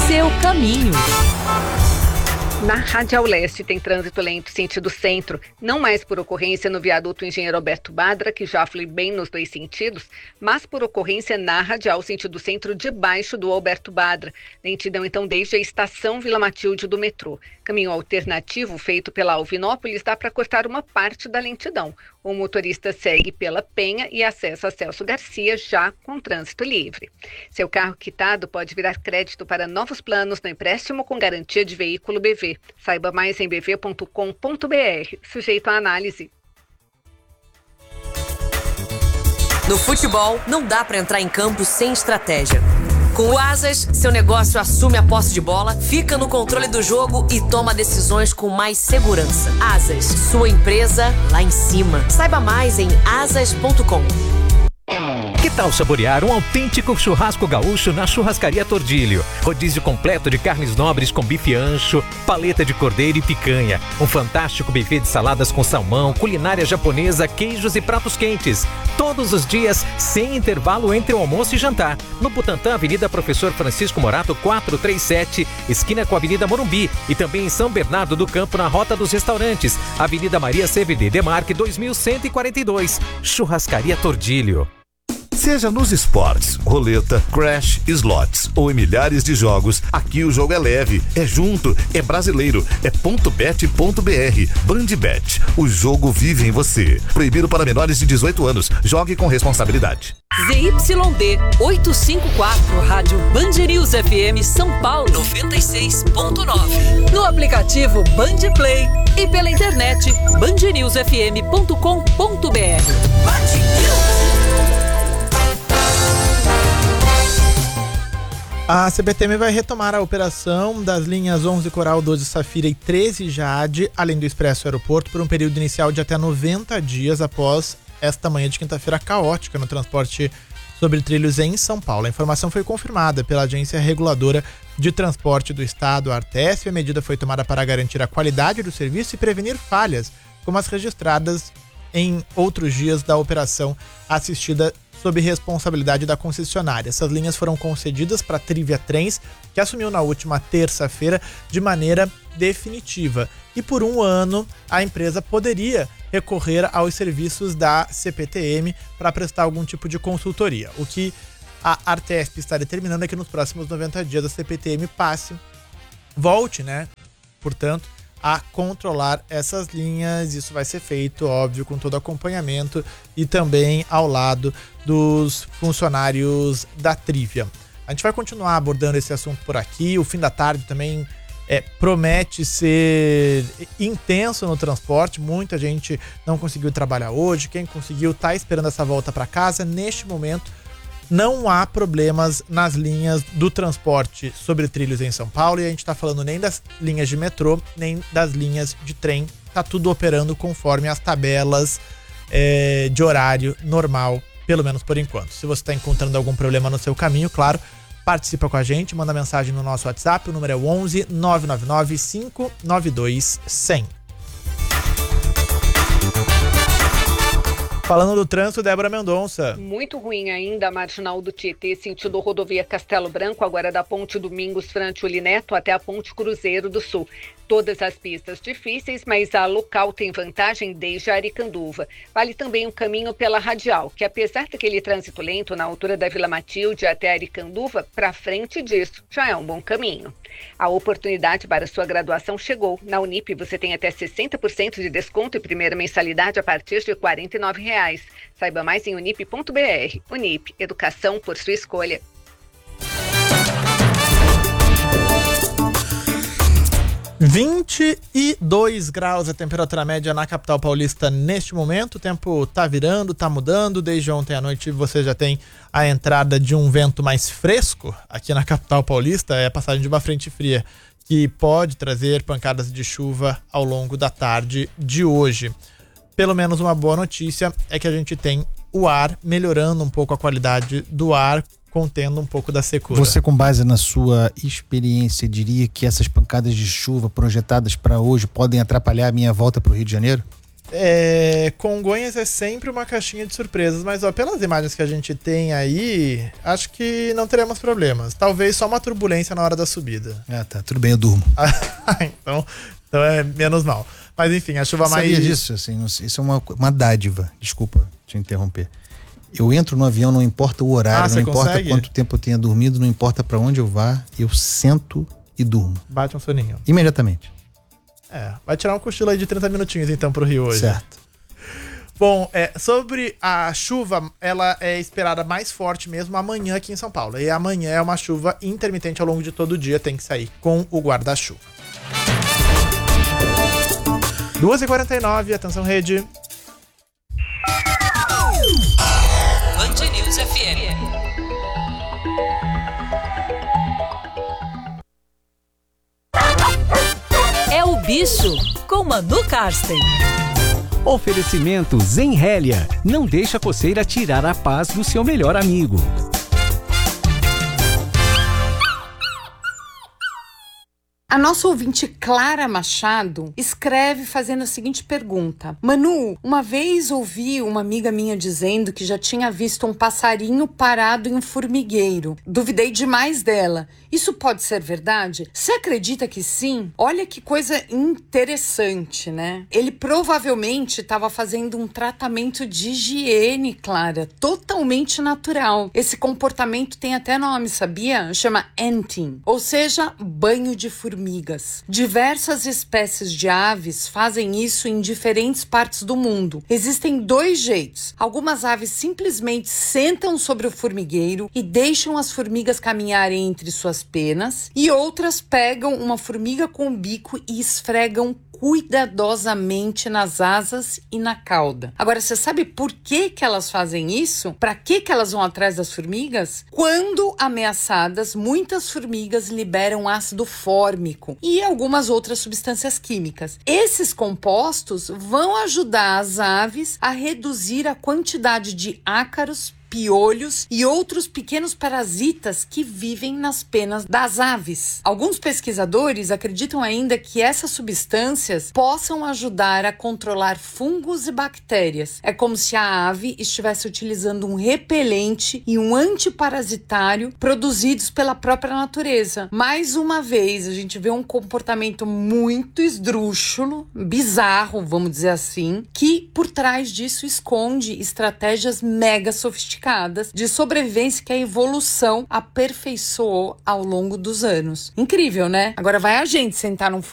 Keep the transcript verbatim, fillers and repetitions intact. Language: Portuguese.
seu caminho. Na Radial Leste tem trânsito lento sentido centro, não mais por ocorrência no viaduto Engenheiro Alberto Badra, que já flui bem nos dois sentidos, mas por ocorrência na Radial sentido centro debaixo do Alberto Badra. Lentidão então desde a estação Vila Matilde do metrô. Caminho alternativo feito pela Alvinópolis dá para cortar uma parte da lentidão. O motorista segue pela Penha e acessa Celso Garcia já com trânsito livre. Seu carro quitado pode virar crédito para novos planos no empréstimo com garantia de veículo B V. Saiba mais em b v ponto com ponto b r. Sujeito à análise. No futebol, não dá para entrar em campo sem estratégia. Com o Asas, seu negócio assume a posse de bola, fica no controle do jogo e toma decisões com mais segurança. Asas, sua empresa lá em cima. Saiba mais em asas ponto com. Que tal saborear um autêntico churrasco gaúcho na Churrascaria Tordilho? Rodízio completo de carnes nobres com bife ancho, paleta de cordeiro e picanha. Um fantástico buffet de saladas com salmão, culinária japonesa, queijos e pratos quentes. Todos os dias, sem intervalo entre o almoço e jantar. No Butantã, Avenida Professor Francisco Morato, quatrocentos e trinta e sete, esquina com a Avenida Morumbi. E também em São Bernardo do Campo, na Rota dos Restaurantes. Avenida Maria C V D Demarque, dois mil cento e quarenta e dois. Churrascaria Tordilho. Seja nos esportes, roleta, crash, slots ou em milhares de jogos, aqui o jogo é leve, é junto, é brasileiro, é ponto bet ponto b r. Bandbet, o jogo vive em você. Proibido para menores de dezoito anos. Jogue com responsabilidade. Z Y D oitocentos e cinquenta e quatro, Rádio Band News F M São Paulo noventa e seis ponto nove. No aplicativo Band Play e pela internet band news f m ponto com ponto b r. Band News. A C P T M vai retomar a operação das linhas onze Coral, doze Safira e treze Jade, além do Expresso Aeroporto, por um período inicial de até noventa dias após esta manhã de quinta-feira caótica no transporte sobre trilhos em São Paulo. A informação foi confirmada pela Agência Reguladora de Transporte do Estado, a Artesp. A medida foi tomada para garantir a qualidade do serviço e prevenir falhas, como as registradas em outros dias da operação assistida sob responsabilidade da concessionária. Essas linhas foram concedidas para a Trivia Trens, que assumiu na última terça-feira de maneira definitiva. E por um ano, a empresa poderia recorrer aos serviços da C P T M para prestar algum tipo de consultoria. O que a Artesp está determinando é que nos próximos noventa dias a C P T M passe, volte, né, portanto, a controlar essas linhas. Isso vai ser feito, óbvio, com todo acompanhamento e também ao lado dos funcionários da Trivia. A gente vai continuar abordando esse assunto por aqui. O fim da tarde também é, promete ser intenso no transporte. Muita gente não conseguiu trabalhar hoje. Quem conseguiu está esperando essa volta para casa. Neste momento, não há problemas nas linhas do transporte sobre trilhos em São Paulo, e a gente está falando nem das linhas de metrô, nem das linhas de trem. Está tudo operando conforme as tabelas é, de horário normal, pelo menos por enquanto. Se você está encontrando algum problema no seu caminho, claro, participa com a gente, manda mensagem no nosso WhatsApp, o número é onze nove nove nove cinco nove dois zero zero. Falando do trânsito, Débora Mendonça. Muito ruim ainda a marginal do Tietê, sentido rodovia Castelo Branco, agora da Ponte Domingos Frantio Neto até a Ponte Cruzeiro do Sul. Todas as pistas difíceis, mas a local tem vantagem desde a Aricanduva. Vale também o caminho pela Radial, que apesar daquele trânsito lento na altura da Vila Matilde até a Aricanduva, para frente disso já é um bom caminho. A oportunidade para sua graduação chegou. Na Unip você tem até sessenta por cento de desconto e primeira mensalidade a partir de quarenta e nove reais. Saiba mais em unip ponto b r. Unip, educação por sua escolha. vinte e dois graus a temperatura média na capital paulista neste momento. O tempo tá virando, tá mudando. Desde ontem à noite você já tem a entrada de um vento mais fresco aqui na capital paulista. É a passagem de uma frente fria que pode trazer pancadas de chuva ao longo da tarde de hoje. Pelo menos uma boa notícia é que a gente tem o ar melhorando um pouco a qualidade do ar, contendo um pouco da secura. Você, com base na sua experiência, diria que essas pancadas de chuva projetadas para hoje podem atrapalhar a minha volta para o Rio de Janeiro? É, Congonhas é sempre uma caixinha de surpresas, mas ó, pelas imagens que a gente tem aí, acho que não teremos problemas. Talvez só uma turbulência na hora da subida. Ah, tá, tudo bem, eu durmo. então, então é menos mal. Mas enfim, a chuva Você mais... sabia disso, assim, isso é uma, uma dádiva, desculpa te interromper. Eu entro no avião, não importa o horário, Ah, não você importa consegue? quanto tempo eu tenha dormido, não importa pra onde eu vá, eu sento e durmo. Bate um soninho. Imediatamente. É, vai tirar um cochilo aí de trinta minutinhos então pro Rio hoje. Certo. Bom, é, sobre a chuva, ela é esperada mais forte mesmo amanhã aqui em São Paulo. E amanhã é uma chuva intermitente ao longo de todo o dia, tem que sair com o guarda-chuva. duas e quarenta e nove, atenção rede. Band News F M. É o bicho com Manu Karsten. Oferecimento Zenrélia. Não deixa a coceira tirar a paz do seu melhor amigo. A nossa ouvinte Clara Machado escreve fazendo a seguinte pergunta: Manu, uma vez ouvi uma amiga minha dizendo que já tinha visto um passarinho parado em um formigueiro. Duvidei demais dela. Isso pode ser verdade? Você acredita que sim? Olha que coisa interessante, né? Ele provavelmente estava fazendo um tratamento de higiene, Clara, totalmente natural. Esse comportamento tem até nome, sabia? Chama anting, ou seja, banho de formigas. Diversas espécies de aves fazem isso em diferentes partes do mundo. Existem dois jeitos. Algumas aves simplesmente sentam sobre o formigueiro e deixam as formigas caminharem entre suas penas, e outras pegam uma formiga com o bico e esfregam cuidadosamente nas asas e na cauda. Agora, você sabe por que que elas fazem isso? Para que que elas vão atrás das formigas? Quando ameaçadas, muitas formigas liberam ácido fórmico e algumas outras substâncias químicas. Esses compostos vão ajudar as aves a reduzir a quantidade de ácaros, piolhos e outros pequenos parasitas que vivem nas penas das aves. Alguns pesquisadores acreditam ainda que essas substâncias possam ajudar a controlar fungos e bactérias. É como se a ave estivesse utilizando um repelente e um antiparasitário produzidos pela própria natureza. Mais uma vez, a gente vê um comportamento muito esdrúxulo, bizarro, vamos dizer assim, que por trás disso esconde estratégias mega sofisticadas de sobrevivência que a evolução aperfeiçoou ao longo dos anos. Incrível, né? Agora vai a gente sentar num